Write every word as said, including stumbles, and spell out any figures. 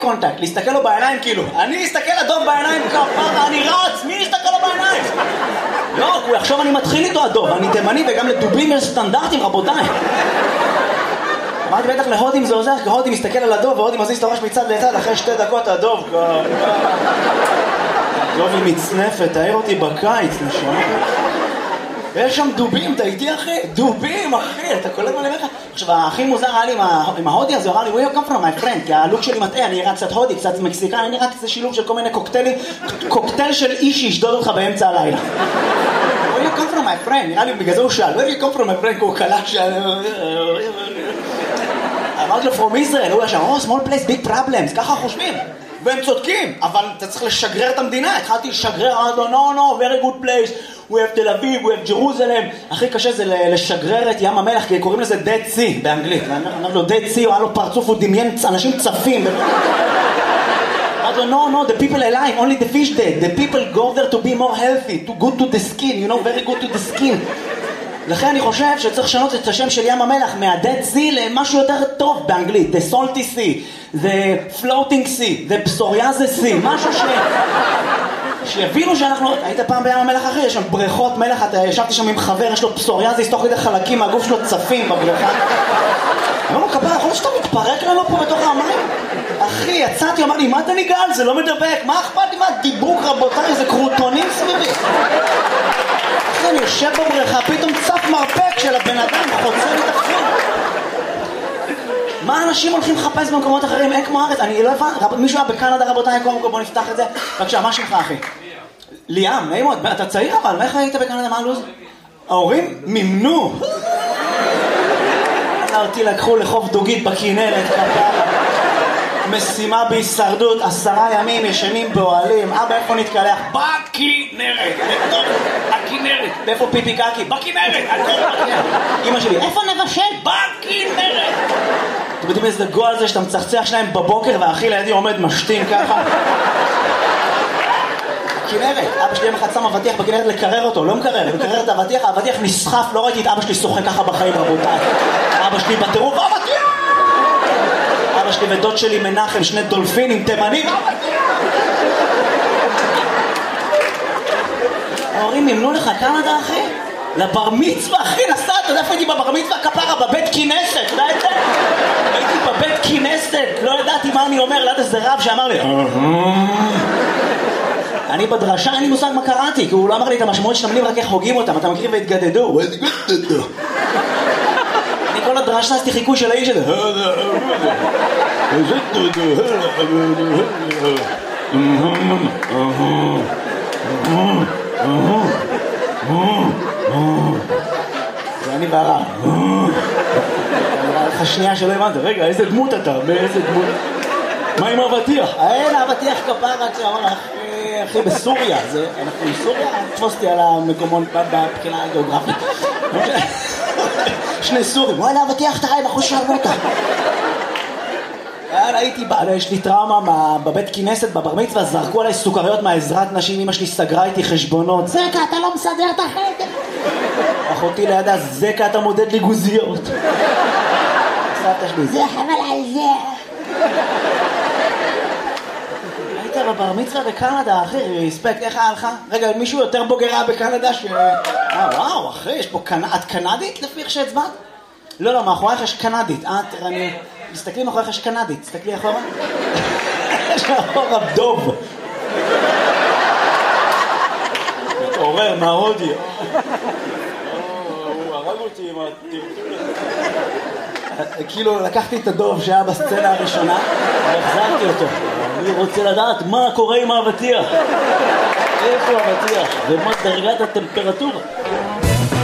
קונטקט, להסתכל לו בעיניים כאילו, אני אסתכל לדוב בעיניים כפרה, אני רץ, מי יסתכל לו בעיניים? לא, הוא יחשוב אני מתחיל איתו הדוב, אני תימני וגם לדובים יש סטנדרטים רבותיי. אמרתי בטח להודים זה עוזר, כי הודים מסתכל על הדוב והודים מזיז את הראש מצד לצד אחרי שתי דקות הדוב הדוב היא מצנפת, תאיר אותי בקיץ נשמע. יש שם דובים, אתה איתי אחי? דובים אחי, אתה קולט מה אני אומר לך? עכשיו הכי מוזר היה לי עם ההודי הזה, הוא אמר לי where you come from my friend, כי הלוק שלי מטעה, אני נראה קצת הודי, קצת מקסיקן, אני נראה קצת שילוב של כל מיני קוקטיילים, קוקטייל של איש שישדוד אותך באמצע הלילה. where you come from my friend, נראה לי בגלל זה הוא שאל, where you come from my friend, כי הוא קלט שאל... אמרתי לו from Israel, הוא היה שם, oh small place, big problems, ככה חושבים. והם צודקים, אבל אתה צריך לשגרר את המדינה, התחלתי לשגרר, אמרתי לו, no, no, very good place, we have תל אביב, we have Jerusalem, הכי קשה זה לשגרר את ים המלח, כי קוראים לזה Dead Sea באנגלית, אמרתי לו, Dead Sea, הוא היה לו פרצוף, הוא דמיין אנשים צפים, אמרתי לו, no, no, the people alive, only the fish dead, the people go there to be more healthy, to good to the skin, you know, very good to the skin. לכן אני חושב שצריך לשנות את השם של ים המלח מה-Dead Sea למשהו יותר טוב באנגלית, the salty sea, the floating sea, the psoriasis sea, משהו ש... שיבינו שאנחנו... היית פעם בים המלח אחי, יש שם בריכות מלח, אתה ישבתי שם עם חבר, יש לו פסוריאזיס, תוך כדי חלקים מהגוף שלו צפים בבריכה. אמרנו, כפרה, יכול להיות שאתה מתפרק לנו פה בתוך המים? אחי, יצאתי, אמר לי, מה אתה ניגל? זה לא מדבק, מה אכפת לי? מה דיבוק רבותיי, זה קרוטונים סביבי. אחי, אני יושב בבריכה, פתאום צף מרפק של הבן אדם, חוצה לי תחזור. מה אנשים הולכים לחפש במקומות אחרים? אין כמו ארץ, אני לא הבן, מישהו היה בקנדה רבותיי, בוא נפתח את זה. בבקשה, מה שלך אחי? ליאם, נעים מאוד, אתה צעיר אבל, איך היית בקנדה, מה הלוז? ההורים מימנו. אותי לקחו לחוף דוגית בכינרת, משימה בהישרדות, עשרה ימים ישנים באוהלים, אבא איפה נתקלח? בכינרת, בתוך הכינרת. ואיפה פיפי קקי? בכינרת, הכל בכינרת. אמא שלי, איפה נבשל? בכינרת. אתם יודעים איזה גועל זה שאתה מצחצח שלהם בבוקר והאחי לידי עומד משתין ככה? בכינרת, אבא שלי יום אחד שם אבטיח בכינרת לקרר אותו, לא מקרר, מקרר את האבטיח, האבטיח נסחף, לא ראיתי את אבא שלי שוחק ככה בחיים רבותיי. אבא שלי בטירוף, אבטיח! אבא שלי ודוד שלי מנחם, שני דולפינים תימנים, אבטיח! ההורים מימנו לך קנדה אחי? לבר מצווה אחי נסעת, אתה יודע איפה הייתי בבר מצווה כפרה בבית כינסת, אתה יודע את זה? הייתי בבית כינסת, לא ידעתי מה אני אומר, ליד איזה רב שאמר לי אני בדרשה, אין לי מושג מה קראתי, כי הוא לא אמר לי את המשמעות של המילים, רק איך הוגים אותם, אתה מכיר והתגדדו, והתגדדו. אני כל הדרשה עשיתי חיקוי של האיש הזה. זה אני והרב. איך השנייה שלא הבנת, רגע, איזה דמות אתה, באיזה דמות? מה עם אבטיח? אין, אבטיח כפרה, כשאמר לך, אחי, בסוריה, אנחנו בסוריה, תפוסתי על המקומון בבחינה הגיאוגרפית. שני סורים, וואלה, אבטיח תראי, אנחנו שרנו אותה. הייתי, יש לי טראומה בבית כינסת, בבר מצווה, זרקו עליי סוכריות מהעזרת נשים, אמא שלי סגרה איתי חשבונות. זקה, אתה לא מסדר את החדר. אחותי לידה, זקה, אתה מודד לי גוזיות. סבתא שלי, זה חבל על זה. היית בבר מצווה בקנדה, אחי, ריספקט, איך היה לך? רגע, מישהו יותר בוגרה בקנדה ש... אה, וואו, אחי, יש פה קנ... את קנדית לפי איך שהצבעת? לא, לא, מאחוריך יש קנדית. אה, תראה, אני... תסתכלי מאחוריך יש קנדית, תסתכלי אחורה. יש מאחורה דוב. מתעורר מההודי. הוא הרג אותי עם הטרטור. כאילו לקחתי את הדוב שהיה בסצנה הראשונה והחזרתי אותו. אני רוצה לדעת מה קורה עם האבטיח. איפה האבטיח? ומה דרגת הטמפרטורה?